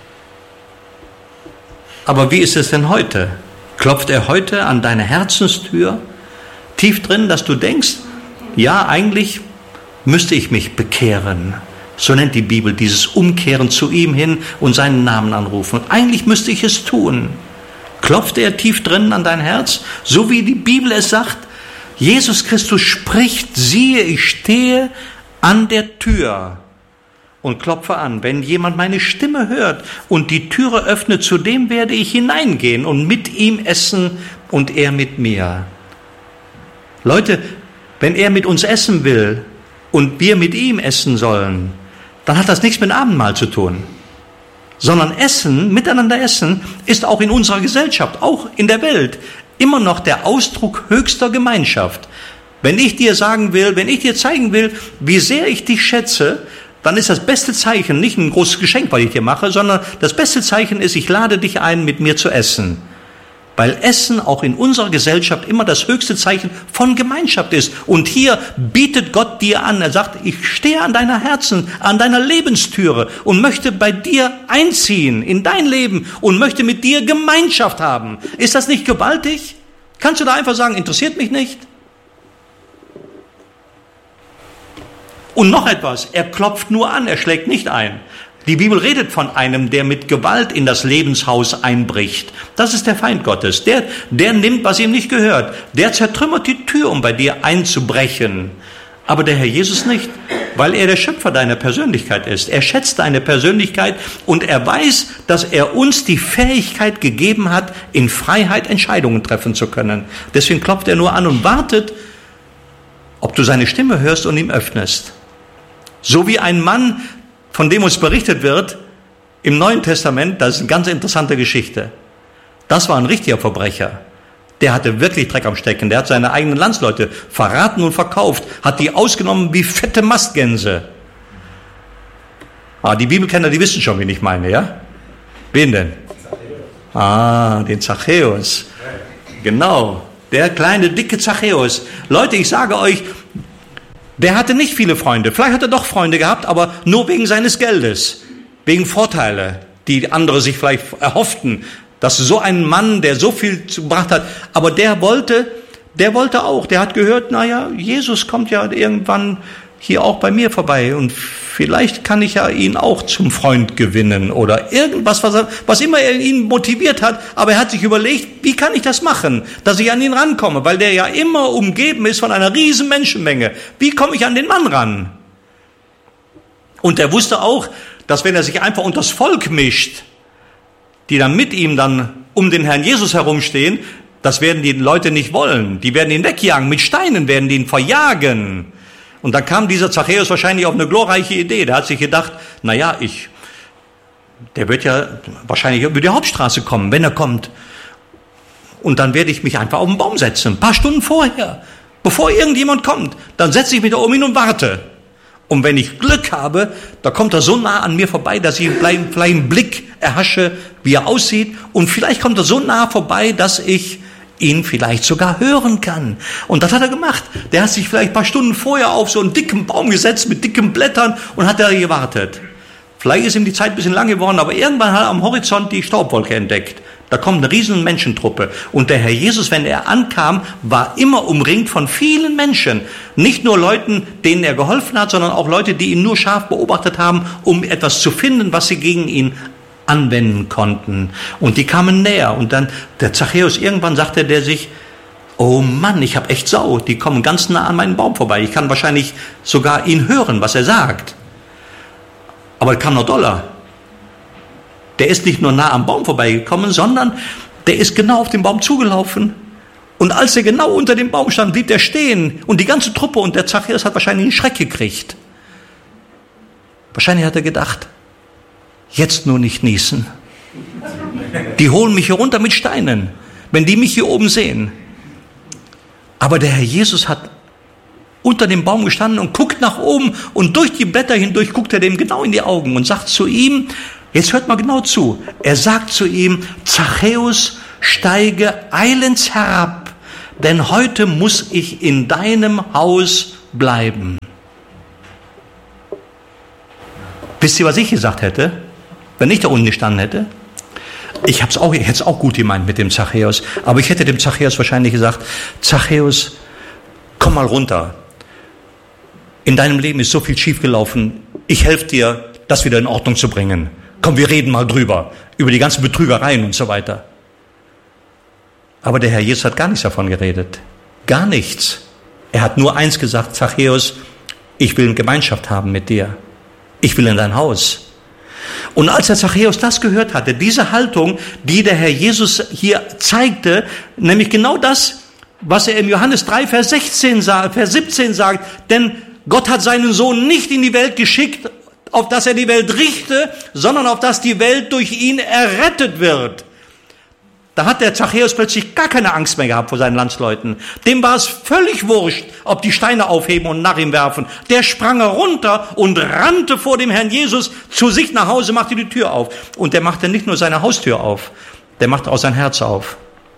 Aber wie ist es denn heute? Klopft er heute an deine Herzenstür, tief drin, dass du denkst, ja, eigentlich müsste ich mich bekehren. So nennt die Bibel dieses Umkehren zu ihm hin und seinen Namen anrufen. Und eigentlich müsste ich es tun. Klopft er tief drin an dein Herz, so wie die Bibel es sagt? Jesus Christus spricht, siehe, ich stehe an der Tür und klopfe an. Wenn jemand meine Stimme hört und die Türe öffnet, zu dem werde ich hineingehen und mit ihm essen und er mit mir. Leute, wenn er mit uns essen will und wir mit ihm essen sollen, dann hat das nichts mit Abendmahl zu tun. Sondern Essen, miteinander essen, ist auch in unserer Gesellschaft, auch in der Welt, immer noch der Ausdruck höchster Gemeinschaft. Wenn ich dir sagen will, wenn ich dir zeigen will, wie sehr ich dich schätze, dann ist das beste Zeichen nicht ein großes Geschenk, was ich dir mache, sondern das beste Zeichen ist, ich lade dich ein, mit mir zu essen. Weil Essen auch in unserer Gesellschaft immer das höchste Zeichen von Gemeinschaft ist. Und hier bietet Gott dir an, er sagt, ich stehe an deiner Herzen, an deiner Lebenstüre und möchte bei dir einziehen in dein Leben und möchte mit dir Gemeinschaft haben. Ist das nicht gewaltig? Kannst du da einfach sagen, interessiert mich nicht? Und noch etwas, er klopft nur an, er schlägt nicht ein. Die Bibel redet von einem, der mit Gewalt in das Lebenshaus einbricht. Das ist der Feind Gottes. Der, der nimmt, was ihm nicht gehört. Der zertrümmert die Tür, um bei dir einzubrechen. Aber der Herr Jesus nicht, weil er der Schöpfer deiner Persönlichkeit ist. Er schätzt deine Persönlichkeit und er weiß, dass er uns die Fähigkeit gegeben hat, in Freiheit Entscheidungen treffen zu können. Deswegen klopft er nur an und wartet, ob du seine Stimme hörst und ihm öffnest. So wie ein Mann, von dem uns berichtet wird im Neuen Testament, das ist eine ganz interessante Geschichte. Das war ein richtiger Verbrecher. Der hatte wirklich Dreck am Stecken. Der hat seine eigenen Landsleute verraten und verkauft, hat die ausgenommen wie fette Mastgänse. Ah, die Bibelkenner, die wissen schon, wen ich meine, ja? Wen denn? Ah, den Zachäus. Genau, der kleine, dicke Zachäus. Leute, ich sage euch, der hatte nicht viele Freunde. Vielleicht hat er doch Freunde gehabt, aber nur wegen seines Geldes, wegen Vorteile, die andere sich vielleicht erhofften, dass so ein Mann, der so viel gebracht hat, aber der wollte, der wollte auch, der hat gehört, naja, Jesus kommt ja irgendwann hier auch bei mir vorbei und vielleicht kann ich ja ihn auch zum Freund gewinnen oder irgendwas, was, er, was immer er ihn motiviert hat, aber er hat sich überlegt, wie kann ich das machen, dass ich an ihn rankomme, weil der ja immer umgeben ist von einer riesen Menschenmenge. Wie komme ich an den Mann ran? Und er wusste auch, dass wenn er sich einfach unter das Volk mischt, die dann mit ihm dann um den Herrn Jesus herumstehen, das werden die Leute nicht wollen. Die werden ihn wegjagen, mit Steinen werden die ihn verjagen. Und dann kam dieser Zachäus wahrscheinlich auf eine glorreiche Idee. Der hat sich gedacht, na ja, ich, der wird ja wahrscheinlich über die Hauptstraße kommen, wenn er kommt. Und dann werde ich mich einfach auf den Baum setzen, ein paar Stunden vorher, bevor irgendjemand kommt. Dann setze ich mich da um ihn und warte. Und wenn ich Glück habe, da kommt er so nah an mir vorbei, dass ich vielleicht einen Blick erhasche, wie er aussieht. Und vielleicht kommt er so nah vorbei, dass ich ihn vielleicht sogar hören kann. Und das hat er gemacht. Der hat sich vielleicht ein paar Stunden vorher auf so einen dicken Baum gesetzt mit dicken Blättern und hat da gewartet. Vielleicht ist ihm die Zeit ein bisschen lang geworden, aber irgendwann hat er am Horizont die Staubwolke entdeckt. Da kommt eine riesen Menschentruppe. Und der Herr Jesus, wenn er ankam, war immer umringt von vielen Menschen. Nicht nur Leuten, denen er geholfen hat, sondern auch Leute, die ihn nur scharf beobachtet haben, um etwas zu finden, was sie gegen ihn anwenden konnten. Und die kamen näher. Und dann, der Zachäus, irgendwann sagte der sich, oh Mann, ich habe echt Sau. Die kommen ganz nah an meinen Baum vorbei. Ich kann wahrscheinlich sogar ihn hören, was er sagt. Aber es kam noch doller. Der ist nicht nur nah am Baum vorbeigekommen, sondern der ist genau auf den Baum zugelaufen. Und als er genau unter dem Baum stand, blieb er stehen. Und die ganze Truppe und der Zachäus hat wahrscheinlich einen Schreck gekriegt. Wahrscheinlich hat er gedacht, jetzt nur nicht niesen. Die holen mich hier runter mit Steinen, wenn die mich hier oben sehen. Aber der Herr Jesus hat unter dem Baum gestanden und guckt nach oben und durch die Blätter hindurch guckt er dem genau in die Augen und sagt zu ihm, jetzt hört mal genau zu, er sagt zu ihm, Zachäus, steige eilends herab, denn heute muss ich in deinem Haus bleiben. Wisst ihr, was ich gesagt hätte, wenn ich da unten gestanden hätte? Ich hab's auch, ich hätte es auch gut gemeint mit dem Zachäus, aber ich hätte dem Zachäus wahrscheinlich gesagt, Zachäus, komm mal runter. In deinem Leben ist so viel schiefgelaufen, ich helfe dir, das wieder in Ordnung zu bringen. Komm, wir reden mal drüber, über die ganzen Betrügereien und so weiter. Aber der Herr Jesus hat gar nichts davon geredet. Gar nichts. Er hat nur eins gesagt, Zachäus, ich will eine Gemeinschaft haben mit dir. Ich will in dein Haus. Und als der Zachäus das gehört hatte, diese Haltung, die der Herr Jesus hier zeigte, nämlich genau das, was er im Johannes drei, Vers sechzehn, Vers siebzehn sagt, denn Gott hat seinen Sohn nicht in die Welt geschickt, auf dass er die Welt richte, sondern auf dass die Welt durch ihn errettet wird. Da hat der Zachäus plötzlich gar keine Angst mehr gehabt vor seinen Landsleuten. Dem war es völlig wurscht, ob die Steine aufheben und nach ihm werfen. Der sprang runter und rannte vor dem Herrn Jesus zu sich nach Hause, machte die Tür auf. Und der machte nicht nur seine Haustür auf, der machte auch sein Herz auf.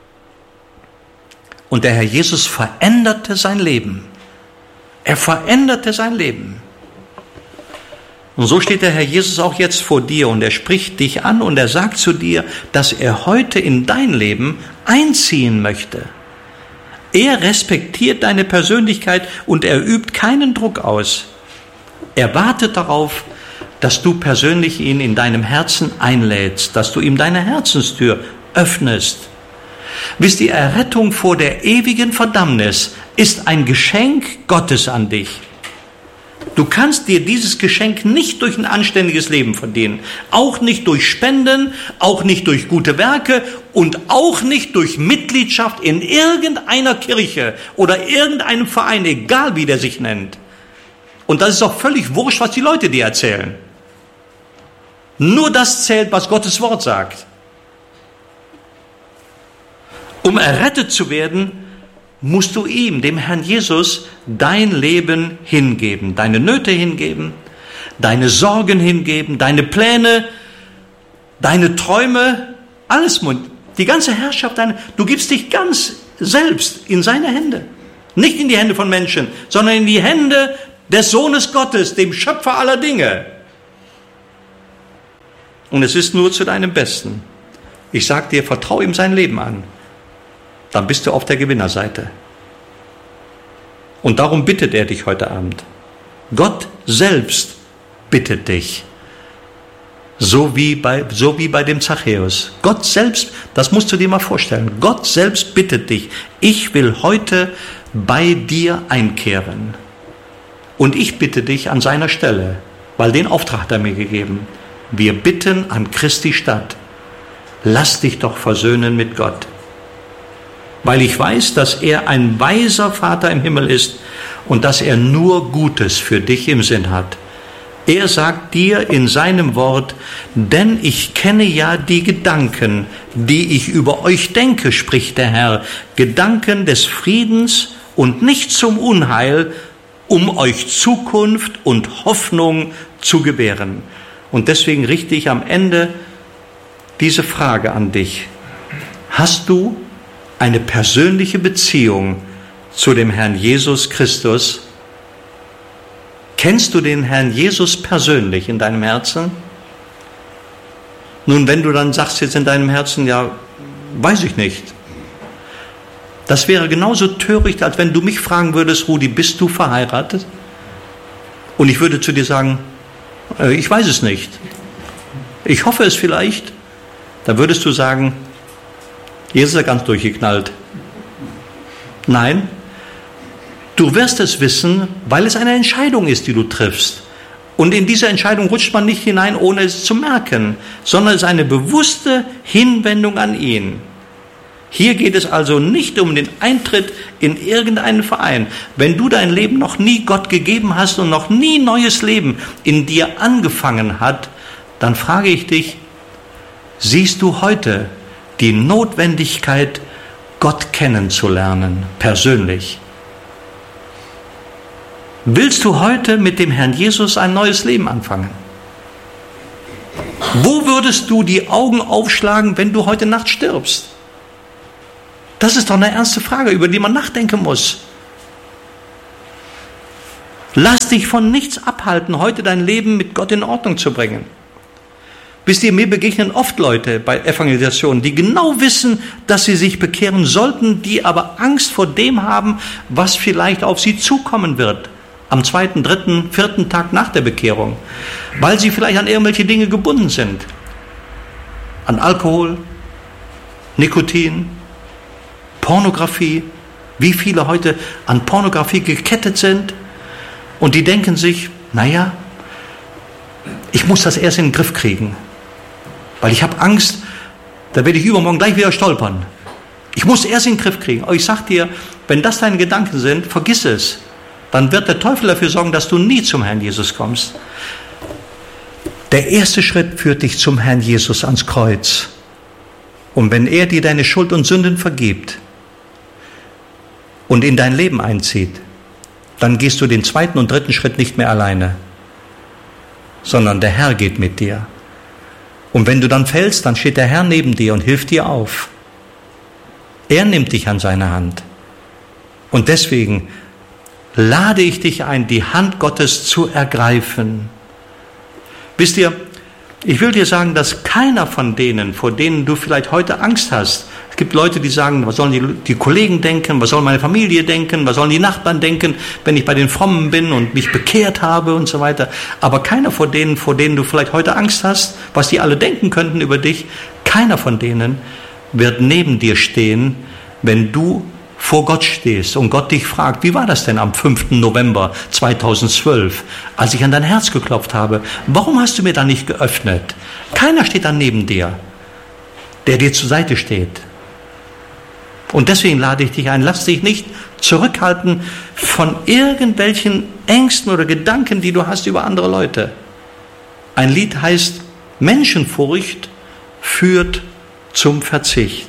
Und der Herr Jesus veränderte sein Leben. Er veränderte sein Leben. Und so steht der Herr Jesus auch jetzt vor dir und er spricht dich an und er sagt zu dir, dass er heute in dein Leben einziehen möchte. Er respektiert deine Persönlichkeit und er übt keinen Druck aus. Er wartet darauf, dass du persönlich ihn in deinem Herzen einlädst, dass du ihm deine Herzenstür öffnest. Wisst ihr, Errettung vor der ewigen Verdammnis ist ein Geschenk Gottes an dich. Du kannst dir dieses Geschenk nicht durch ein anständiges Leben verdienen, auch nicht durch Spenden, auch nicht durch gute Werke und auch nicht durch Mitgliedschaft in irgendeiner Kirche oder irgendeinem Verein, egal wie der sich nennt. Und das ist auch völlig wurscht, was die Leute dir erzählen. Nur das zählt, was Gottes Wort sagt. Um errettet zu werden, musst du ihm, dem Herrn Jesus, dein Leben hingeben, deine Nöte hingeben, deine Sorgen hingeben, deine Pläne, deine Träume, alles, die ganze Herrschaft, deine, du gibst dich ganz selbst in seine Hände. Nicht in die Hände von Menschen, sondern in die Hände des Sohnes Gottes, dem Schöpfer aller Dinge. Und es ist nur zu deinem Besten. Ich sage dir, vertraue ihm sein Leben an. Dann bist du auf der Gewinnerseite. Und darum bittet er dich heute Abend. Gott selbst bittet dich. So wie bei, so wie bei dem Zachäus. Gott selbst, das musst du dir mal vorstellen. Gott selbst bittet dich. Ich will heute bei dir einkehren. Und ich bitte dich an seiner Stelle, weil den Auftrag hat er mir gegeben. Wir bitten an Christi statt. Lass dich doch versöhnen mit Gott. Weil ich weiß, dass er ein weiser Vater im Himmel ist und dass er nur Gutes für dich im Sinn hat. Er sagt dir in seinem Wort, denn ich kenne ja die Gedanken, die ich über euch denke, spricht der Herr, Gedanken des Friedens und nicht zum Unheil, um euch Zukunft und Hoffnung zu gewähren. Und deswegen richte ich am Ende diese Frage an dich. Hast du eine persönliche Beziehung zu dem Herrn Jesus Christus? Kennst du den Herrn Jesus persönlich in deinem Herzen? Nun, wenn du dann sagst jetzt in deinem Herzen, ja, weiß ich nicht. Das wäre genauso töricht, als wenn du mich fragen würdest, Rudi, bist du verheiratet? Und ich würde zu dir sagen, äh, ich weiß es nicht. Ich hoffe es vielleicht. Dann würdest du sagen, Jesus ist ja ganz durchgeknallt. Nein, du wirst es wissen, weil es eine Entscheidung ist, die du triffst. Und in diese Entscheidung rutscht man nicht hinein, ohne es zu merken, sondern es ist eine bewusste Hinwendung an ihn. Hier geht es also nicht um den Eintritt in irgendeinen Verein. Wenn du dein Leben noch nie Gott gegeben hast und noch nie neues Leben in dir angefangen hat, dann frage ich dich, siehst du heute die Notwendigkeit, Gott kennenzulernen, persönlich? Willst du heute mit dem Herrn Jesus ein neues Leben anfangen? Wo würdest du die Augen aufschlagen, wenn du heute Nacht stirbst? Das ist doch eine ernste Frage, über die man nachdenken muss. Lass dich von nichts abhalten, heute dein Leben mit Gott in Ordnung zu bringen. Wisst ihr, mir begegnen oft Leute bei Evangelisationen, die genau wissen, dass sie sich bekehren sollten, die aber Angst vor dem haben, was vielleicht auf sie zukommen wird. Am zweiten, dritten, vierten Tag nach der Bekehrung. Weil sie vielleicht an irgendwelche Dinge gebunden sind. An Alkohol, Nikotin, Pornografie. Wie viele heute an Pornografie gekettet sind. Und die denken sich, naja, ich muss das erst in den Griff kriegen. Weil ich habe Angst, da werde ich übermorgen gleich wieder stolpern. Ich muss erst in den Griff kriegen. Aber ich sage dir, wenn das deine Gedanken sind, vergiss es. Dann wird der Teufel dafür sorgen, dass du nie zum Herrn Jesus kommst. Der erste Schritt führt dich zum Herrn Jesus ans Kreuz. Und wenn er dir deine Schuld und Sünden vergibt und in dein Leben einzieht, dann gehst du den zweiten und dritten Schritt nicht mehr alleine, sondern der Herr geht mit dir. Und wenn du dann fällst, dann steht der Herr neben dir und hilft dir auf. Er nimmt dich an seine Hand. Und deswegen lade ich dich ein, die Hand Gottes zu ergreifen. Wisst ihr, ich will dir sagen, dass keiner von denen, vor denen du vielleicht heute Angst hast, es gibt Leute, die sagen, was sollen die, die Kollegen denken, was soll meine Familie denken, was sollen die Nachbarn denken, wenn ich bei den Frommen bin und mich bekehrt habe und so weiter. Aber keiner von denen, vor denen du vielleicht heute Angst hast, was die alle denken könnten über dich, keiner von denen wird neben dir stehen, wenn du vor Gott stehst und Gott dich fragt, wie war das denn am fünften November zweitausendzwölf, als ich an dein Herz geklopft habe? Warum hast du mir da nicht geöffnet? Keiner steht dann neben dir, der dir zur Seite steht. Und deswegen lade ich dich ein, lass dich nicht zurückhalten von irgendwelchen Ängsten oder Gedanken, die du hast über andere Leute. Ein Lied heißt, Menschenfurcht führt zum Verzicht.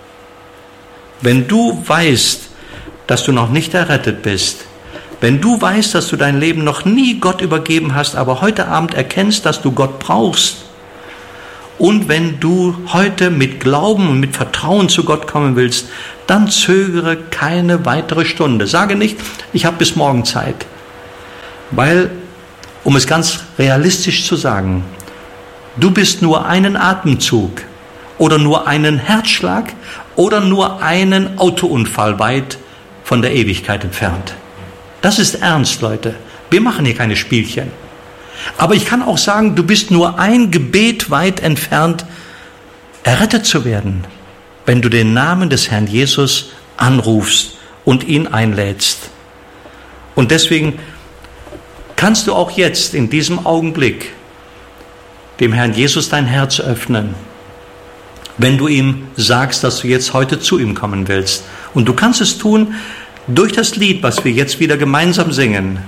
Wenn du weißt, dass du noch nicht errettet bist, wenn du weißt, dass du dein Leben noch nie Gott übergeben hast, aber heute Abend erkennst, dass du Gott brauchst, und wenn du heute mit Glauben und mit Vertrauen zu Gott kommen willst, dann zögere keine weitere Stunde. Sage nicht, ich habe bis morgen Zeit. Weil, um es ganz realistisch zu sagen, du bist nur einen Atemzug oder nur einen Herzschlag oder nur einen Autounfall weit von der Ewigkeit entfernt. Das ist ernst, Leute. Wir machen hier keine Spielchen. Aber ich kann auch sagen, du bist nur ein Gebet weit entfernt, errettet zu werden, wenn du den Namen des Herrn Jesus anrufst und ihn einlädst. Und deswegen kannst du auch jetzt in diesem Augenblick dem Herrn Jesus dein Herz öffnen, wenn du ihm sagst, dass du jetzt heute zu ihm kommen willst. Und du kannst es tun durch das Lied, was wir jetzt wieder gemeinsam singen.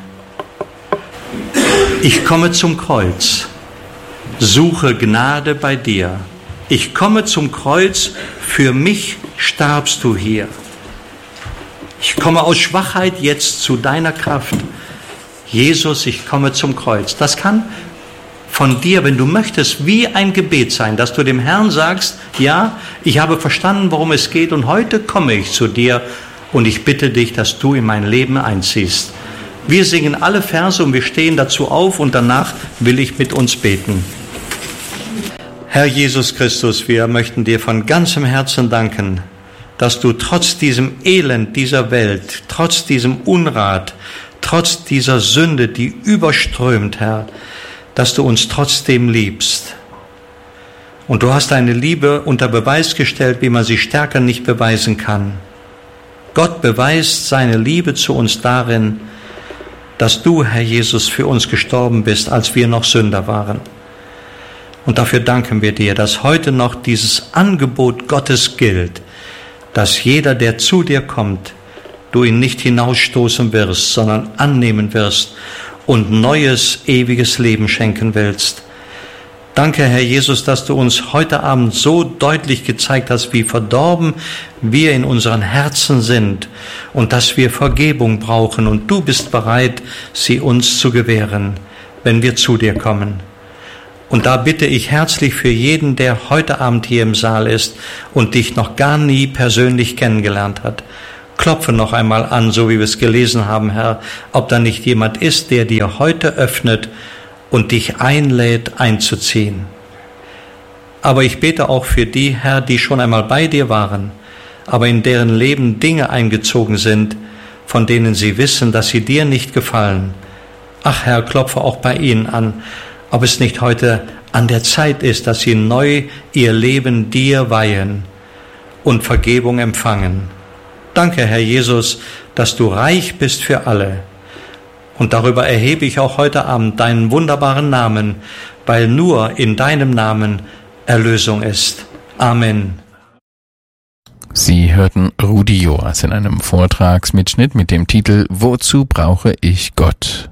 Ich komme zum Kreuz, suche Gnade bei dir. Ich komme zum Kreuz, für mich starbst du hier. Ich komme aus Schwachheit jetzt zu deiner Kraft. Jesus, ich komme zum Kreuz. Das kann von dir, wenn du möchtest, wie ein Gebet sein, dass du dem Herrn sagst, ja, ich habe verstanden, worum es geht und heute komme ich zu dir und ich bitte dich, dass du in mein Leben einziehst. Wir singen alle Verse und wir stehen dazu auf und danach will ich mit uns beten. Herr Jesus Christus, wir möchten dir von ganzem Herzen danken, dass du trotz diesem Elend dieser Welt, trotz diesem Unrat, trotz dieser Sünde, die überströmt, Herr, dass du uns trotzdem liebst. Und du hast deine Liebe unter Beweis gestellt, wie man sie stärker nicht beweisen kann. Gott beweist seine Liebe zu uns darin, dass du, Herr Jesus, für uns gestorben bist, als wir noch Sünder waren. Und dafür danken wir dir, dass heute noch dieses Angebot Gottes gilt, dass jeder, der zu dir kommt, du ihn nicht hinausstoßen wirst, sondern annehmen wirst und neues, ewiges Leben schenken willst. Danke, Herr Jesus, dass du uns heute Abend so deutlich gezeigt hast, wie verdorben wir in unseren Herzen sind und dass wir Vergebung brauchen. Und du bist bereit, sie uns zu gewähren, wenn wir zu dir kommen. Und da bitte ich herzlich für jeden, der heute Abend hier im Saal ist und dich noch gar nie persönlich kennengelernt hat. Klopfe noch einmal an, so wie wir es gelesen haben, Herr, ob da nicht jemand ist, der dir heute öffnet und dich einlädt, einzuziehen. Aber ich bete auch für die, Herr, die schon einmal bei dir waren, aber in deren Leben Dinge eingezogen sind, von denen sie wissen, dass sie dir nicht gefallen. Ach Herr, klopfe auch bei ihnen an, ob es nicht heute an der Zeit ist, dass sie neu ihr Leben dir weihen und Vergebung empfangen. Danke, Herr Jesus, dass du reich bist für alle. Und darüber erhebe ich auch heute Abend deinen wunderbaren Namen, weil nur in deinem Namen Erlösung ist. Amen. Sie hörten Rudi Joas in einem Vortragsmitschnitt mit dem Titel »Wozu brauche ich Gott?«